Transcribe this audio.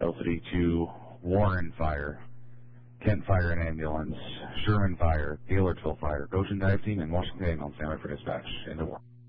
L32, Warren Fire, Kent Fire and Ambulance, Sherman Fire, Gaylordsville Fire, Goshen Dive Team, and Washington on standby for dispatch. Into Warren.